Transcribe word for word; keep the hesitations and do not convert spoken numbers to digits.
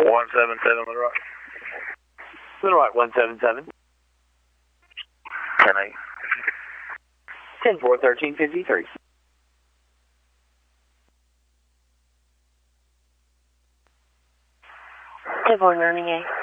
one seven seven, Little Rock. Little Rock, one seven seven. ten eight. ten four, thirteen fifty-three. ten four, ninety-eight.